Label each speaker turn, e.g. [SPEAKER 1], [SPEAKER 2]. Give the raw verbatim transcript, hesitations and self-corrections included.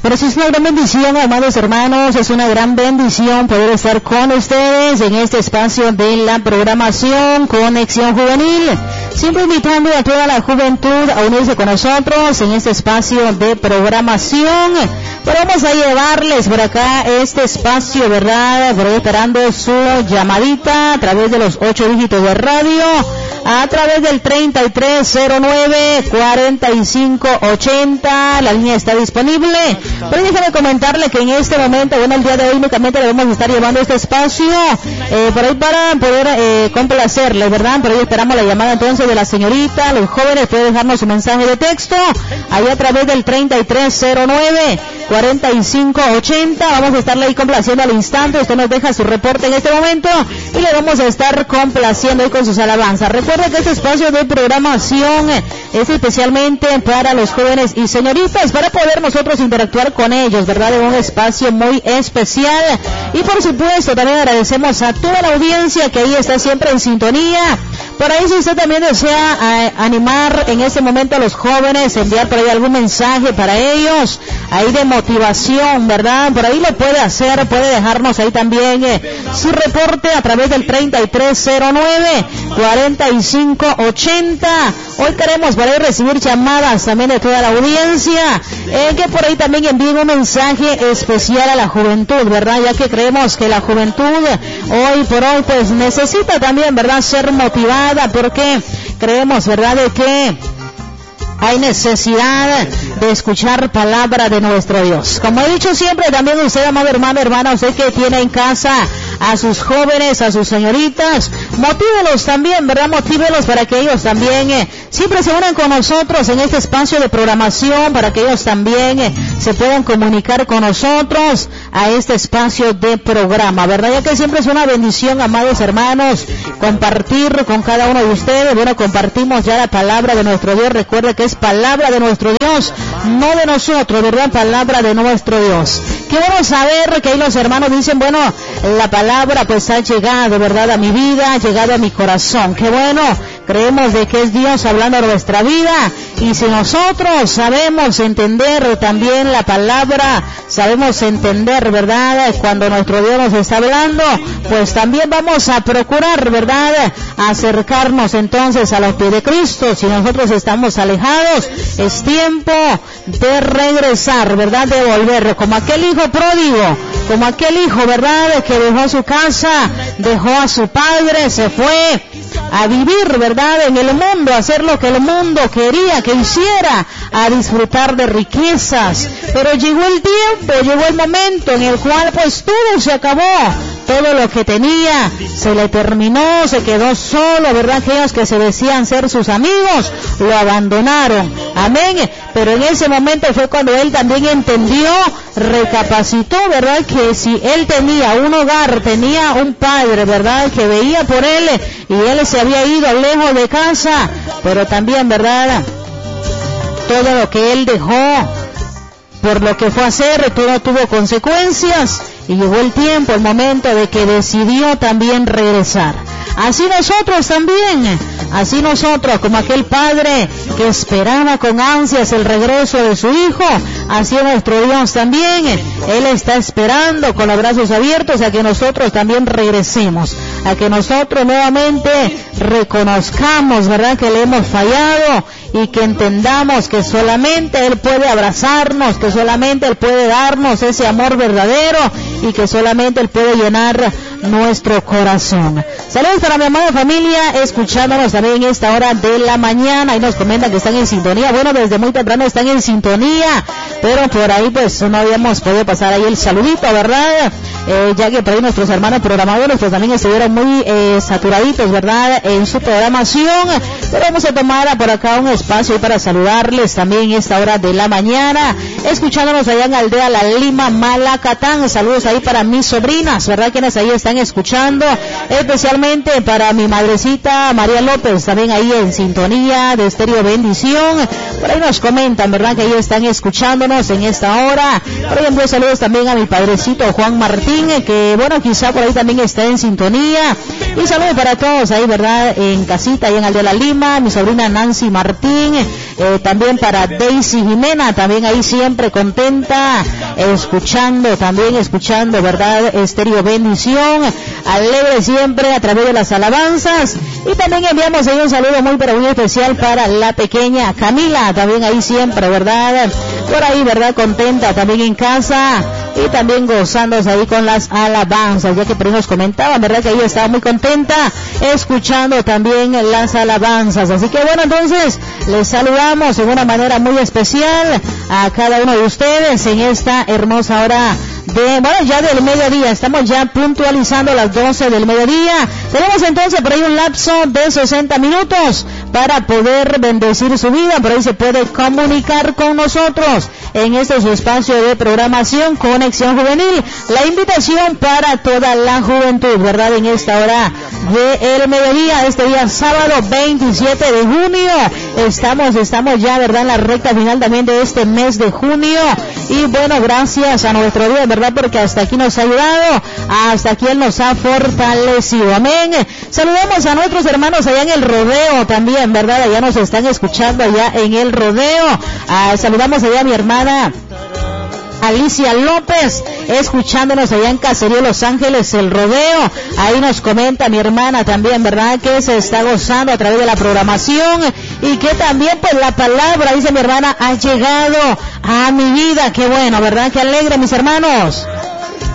[SPEAKER 1] Pero sí es una gran bendición, amados hermanos, es una gran bendición poder estar con ustedes en este espacio de la programación Conexión Juvenil. Siempre invitando a toda la juventud a unirse con nosotros en este espacio de programación. Pero vamos a llevarles por acá este espacio, ¿verdad? Por ahí esperando su llamadita a través de los ocho dígitos de radio, a través del treinta y tres cero nueve cuarenta y cinco ochenta. La línea está disponible. Pero déjame comentarle que en este momento, bueno, el día de hoy únicamente le vamos a estar llevando este espacio eh, por ahí para poder eh, complacerle, ¿verdad? Por ahí esperamos la llamada entonces de la señorita, los jóvenes pueden dejarnos su mensaje de texto ahí a través del treinta y tres cero nueve cuarenta y cinco ochenta. Vamos a estarle ahí complaciendo al instante. Usted nos deja su reporte en este momento y le vamos a estar complaciendo ahí con sus alabanzas. Recuerda que este espacio de programación es especialmente para los jóvenes y señoritas, para poder nosotros interactuar con ellos, ¿verdad? En un espacio muy especial. Y por supuesto también agradecemos a toda la audiencia que ahí está siempre en sintonía. Por ahí, si usted también desea eh, animar en este momento a los jóvenes, enviar por ahí algún mensaje para ellos, ahí de motivación, ¿verdad? Por ahí lo puede hacer, puede dejarnos ahí también eh, su reporte a través del treinta y tres cero nueve cuarenta y cinco ochenta. Hoy queremos por ahí recibir llamadas también de toda la audiencia, eh, que por ahí también envíen un mensaje especial a la juventud, ¿verdad? Ya que creemos que la juventud hoy por hoy pues necesita también, ¿verdad?, ser motivada, porque creemos, ¿verdad?, de que hay necesidad de escuchar palabra de nuestro Dios. Como he dicho siempre, también usted, amado hermano, hermana, usted que tiene en casa a sus jóvenes, a sus señoritas, motívelos también, ¿verdad? Motívelos para que ellos también eh, siempre se unan con nosotros en este espacio de programación, para que ellos también eh, se puedan comunicar con nosotros a este espacio de programa, ¿verdad? Ya que siempre es una bendición, amados hermanos, compartir con cada uno de ustedes. Bueno, compartimos ya la palabra de nuestro Dios. Recuerde que es palabra de nuestro Dios, no de nosotros, ¿verdad? Palabra de nuestro Dios. Qué bueno saber que ahí los hermanos dicen, bueno, la palabra pues ha llegado, ¿verdad?, a mi vida, ha llegado a mi corazón. Qué bueno, creemos de que es Dios hablando a nuestra vida, y si nosotros sabemos entender también la palabra, sabemos entender, ¿verdad?, cuando nuestro Dios nos está hablando, pues también vamos a procurar, ¿verdad?, acercarnos entonces a los pies de Cristo. Si nosotros estamos alejados, es tiempo de regresar, ¿verdad?, de volver, como aquel hijo pródigo, como aquel hijo, ¿verdad?, que dejó su casa, dejó a su padre, se fue a vivir, ¿verdad?, en el mundo, a hacer lo que el mundo quería que hiciera, a disfrutar de riquezas. Pero llegó el tiempo, llegó el momento en el cual pues todo se acabó, todo lo que tenía se le terminó, se quedó solo, ¿verdad? Aquellos que se decían ser sus amigos lo abandonaron, amén. Pero en ese momento fue cuando él también entendió, recapacitó, ¿verdad?, que si él tenía un hogar, tenía un padre, ¿verdad?, que veía por él, y él se había ido lejos de casa, pero también, ¿verdad?, todo lo que él dejó, por lo que fue a hacer, todo tuvo consecuencias, y llegó el tiempo, el momento de que decidió también regresar. Así nosotros también, así nosotros, como aquel padre que esperaba con ansias el regreso de su hijo, así nuestro Dios también, Él está esperando con los brazos abiertos a que nosotros también regresemos, a que nosotros nuevamente reconozcamos, ¿verdad?, que le hemos fallado, y que entendamos que solamente Él puede abrazarnos, que solamente Él puede darnos ese amor verdadero, y que solamente Él puede llenar nuestro corazón. Saludos para mi amada familia, escuchándonos también en esta hora de la mañana, y nos comentan que están en sintonía. Bueno, desde muy temprano están en sintonía, pero por ahí pues no habíamos podido pasar ahí el saludito, ¿verdad? Eh, ya que por ahí nuestros hermanos programadores pues también estuvieron muy eh, saturaditos, ¿verdad?, en su programación. Pero vamos a tomar por acá un espacio para saludarles también en esta hora de la mañana, escuchándonos allá en Aldea La Lima, Malacatán. Saludos ahí para mis sobrinas, ¿verdad?, quienes ahí están escuchando especialmente para mi madrecita María López, también ahí en sintonía de Estéreo Bendición. Por ahí nos comentan, ¿verdad?, que ahí están escuchándonos en esta hora. Por ahí envío saludos también a mi padrecito Juan Martín, que bueno, quizá por ahí también está en sintonía. Y saludos para todos ahí, ¿verdad?, en casita, ahí en Aldea Lima, mi sobrina Nancy Martín, eh, también para Daisy Jimena, también ahí siempre contenta, escuchando, también escuchando, ¿verdad?, Estéreo Bendición, alegre siempre a través de las alabanzas. Y también enviamos ahí un saludo muy pero muy especial para la pequeña Camila, también ahí siempre, ¿verdad?, por ahí, ¿verdad?, contenta también en casa y también gozándose ahí con las alabanzas, ya que por ahí nos comentaban, ¿verdad?, que ahí estaba muy contenta escuchando también las alabanzas. Así que bueno, entonces les saludamos de una manera muy especial a cada uno de ustedes en esta hermosa hora de, bueno, ya del mediodía. Estamos ya puntualizando las doce del mediodía. Tenemos entonces por ahí un lapso de sesenta minutos para poder bendecir su vida. Por ahí se puede comunicar con nosotros en este su espacio de programación Conexión Juvenil. La invitación para toda la juventud, ¿verdad?, en esta hora del mediodía, este día sábado veintisiete de junio. Estamos, estamos ya, ¿verdad?, en la recta final también de este mes de junio. Y bueno, gracias a nuestro Dios, ¿verdad?, porque hasta aquí nos ha ayudado, hasta aquí Él nos ha fortalecido. Amén. Saludamos a nuestros hermanos allá en el rodeo también, ¿verdad? Allá nos están escuchando allá en el rodeo. Ah, saludamos allá a mi hermana Alicia López, escuchándonos allá en Caserío Los Ángeles, el rodeo. Ahí nos comenta mi hermana también, ¿verdad?, que se está gozando a través de la programación y que también pues la palabra, dice mi hermana, ha llegado a mi vida. Qué bueno, ¿verdad?, qué alegre, mis hermanos.